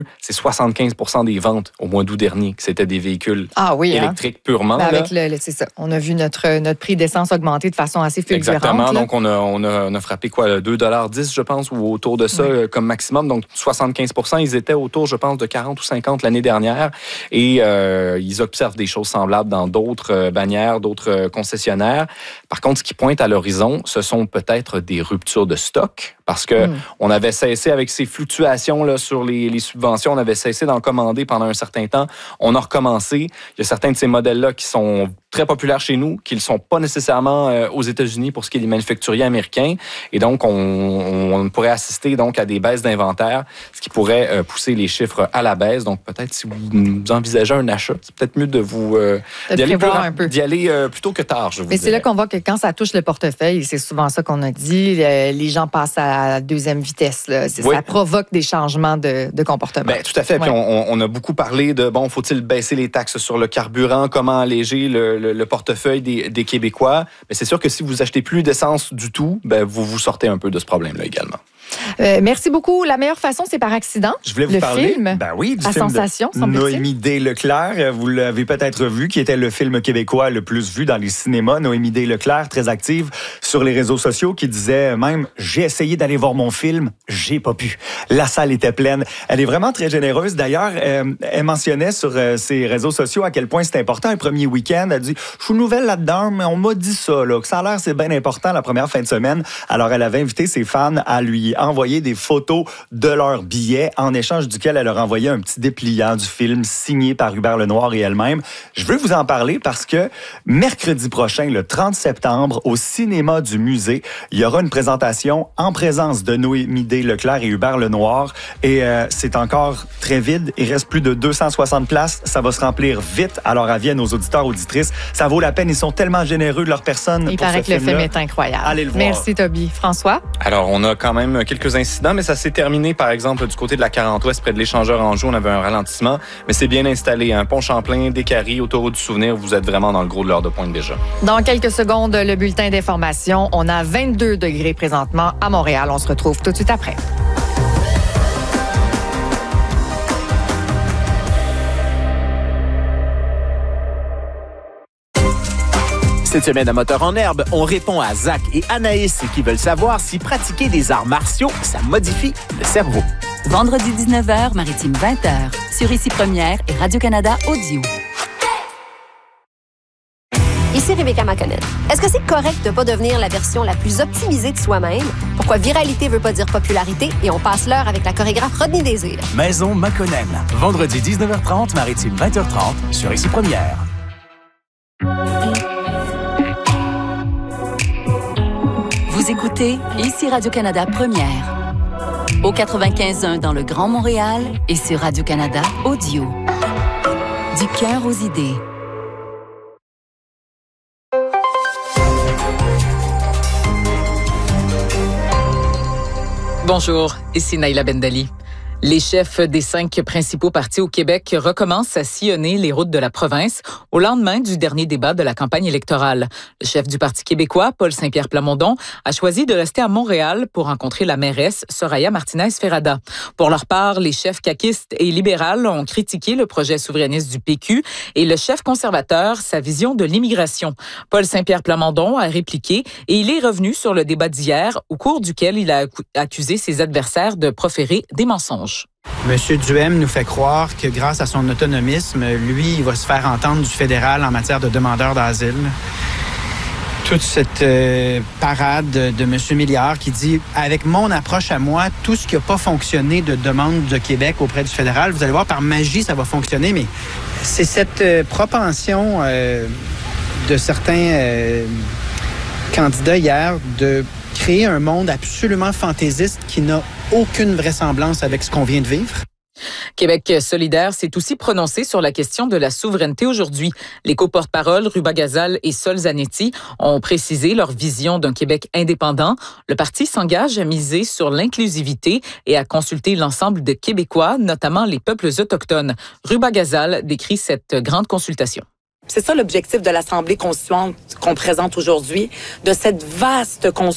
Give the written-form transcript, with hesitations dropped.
c'est 75% des ventes au mois d'août dernier que c'était des véhicules électriques purement. Ben avec c'est ça. On a vu notre prix d'essence augmenter de façon assez fulgurante. Exactement. Donc, on a frappé 2,10 je pense, ou autour de ça comme maximum. Donc, 75%, ils étaient autour, je pense, de 40 ou 50 l'année dernière. Et ils observent des choses semblables dans d'autres bannières, d'autres concessionnaires. Par contre, ce qui pointe à l'horizon, ce sont peut-être des ruptures de stock. Parce que on avait cessé avec ces fluctuations là, sur les subventions, on avait cessé d'en commander pendant un certain temps. On a recommencé. Il y a certains de ces modèles-là qui sont très populaires chez nous, qui ne le sont pas nécessairement aux États-Unis pour ce qui est des manufacturiers américains. Et donc, on pourrait assister donc à des baisses d'inventaire, ce qui pourrait pousser les chiffres à la baisse. Donc, peut-être si vous envisagez un achat, c'est peut-être mieux d'y aller plus tôt que tard, je vous Mais c'est là qu'on voit que quand ça touche le portefeuille, c'est souvent ça qu'on a dit, les gens passent à la deuxième vitesse. Là. Ça provoque des changements de comportement. Bien, tout à fait. Puis on a beaucoup parlé de, faut-il baisser les taxes sur le carburant, comment alléger le portefeuille des Québécois. Mais c'est sûr que si vous achetez plus d'essence du tout, vous vous sortez un peu de ce problème-là également. Merci beaucoup. La meilleure façon, c'est par accident. Je voulais vous parler film, du à film sensation, de Noémie D. Leclerc. Vous l'avez peut-être vu, qui était le film québécois le plus vu dans les cinémas. Noémie D. Leclerc, très active sur les réseaux sociaux, qui disait même « J'ai essayé d'aller voir mon film, j'ai pas pu. La salle était pleine. » Elle est vraiment très généreuse. D'ailleurs, elle mentionnait sur ses réseaux sociaux à quel point c'est important. Un premier week-end, elle dit « Je suis nouvelle là-dedans, mais on m'a dit ça, là, que ça a l'air c'est bien important la première fin de semaine. » Alors, elle avait invité ses fans à lui envoyer des photos de leurs billets, en échange duquel elle leur envoyait un petit dépliant du film signé par Hubert Lenoir et elle-même. Je veux vous en parler parce que mercredi prochain, le 30 septembre, au cinéma du musée, il y aura une présentation en présence de Noémie D. Leclerc et Hubert Lenoir. Et c'est encore très vide. Il reste plus de 260 places. Ça va se remplir vite. Alors, avis à nos auditeurs, auditrices, ça vaut la peine. Ils sont tellement généreux de leur personne. Il paraît que le film est incroyable. Allez le voir. Merci, Toby. François? Alors, on a quand même quelques incidents, mais ça s'est terminé, par exemple, du côté de la 40-Ouest, près de l'échangeur Anjou, on avait un ralentissement, mais c'est bien installé. Un pont Champlain, Décarie, autoroute du Souvenir, vous êtes vraiment dans le gros de l'heure de pointe déjà. Dans quelques secondes, le bulletin d'information. On a 22 degrés présentement à Montréal. On se retrouve tout de suite après. Cette semaine à Moteur en herbe, on répond à Zach et Anaïs qui veulent savoir si pratiquer des arts martiaux, ça modifie le cerveau. Vendredi 19h, Maritime 20h, sur Ici Première et Radio-Canada Audio. Ici Rebecca McConnell. Est-ce que c'est correct de ne pas devenir la version la plus optimisée de soi-même? Pourquoi viralité veut pas dire popularité? Et on passe l'heure avec la chorégraphe Rodney Désir. Maison McConnell. Vendredi 19h30, Maritime 20h30, sur Ici Première. Vous écoutez Ici Radio-Canada Première. Au 95.1 dans le Grand Montréal et sur Radio-Canada Audio. Du cœur aux idées. Bonjour, ici Naïla Bendali. Les chefs des 5 principaux partis au Québec recommencent à sillonner les routes de la province au lendemain du dernier débat de la campagne électorale. Le chef du Parti québécois, Paul Saint-Pierre Plamondon, a choisi de rester à Montréal pour rencontrer la mairesse Soraya Martinez-Ferrada. Pour leur part, les chefs caquistes et libérales ont critiqué le projet souverainiste du PQ et le chef conservateur sa vision de l'immigration. Paul Saint-Pierre Plamondon a répliqué et il est revenu sur le débat d'hier au cours duquel il a accusé ses adversaires de proférer des mensonges. M. Duhem nous fait croire que grâce à son autonomisme, lui, il va se faire entendre du fédéral en matière de demandeurs d'asile. Toute cette parade de M. Milliard qui dit « Avec mon approche à moi, tout ce qui n'a pas fonctionné de demande de Québec auprès du fédéral, vous allez voir, par magie, ça va fonctionner. » Mais c'est cette propension de certains candidats hier de créer un monde absolument fantaisiste qui n'a aucune vraisemblance avec ce qu'on vient de vivre. Québec solidaire s'est aussi prononcé sur la question de la souveraineté aujourd'hui. Les co-porte-parole Ruba Gazal et Sol Zanetti ont précisé leur vision d'un Québec indépendant. Le parti s'engage à miser sur l'inclusivité et à consulter l'ensemble des Québécois, notamment les peuples autochtones. Ruba Gazal décrit cette grande consultation. C'est ça l'objectif de l'Assemblée constituante qu'on présente aujourd'hui, de cette vaste consultation